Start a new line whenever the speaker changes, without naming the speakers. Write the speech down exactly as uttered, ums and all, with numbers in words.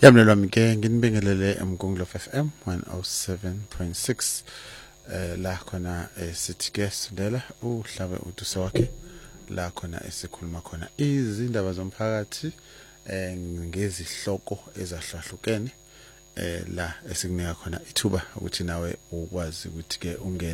Yabona lami ke nginibingelele eMgungundlovu F M one oh seven point six eh la khona sithi ke sindela uhlabe uduso wakhe la khona esikhuluma khona izindaba zomphakathi eh ngezihloko ezahlahlukene eh la esikunika khona ithuba ukuthi nawe ukwazi ukuthi ke ungene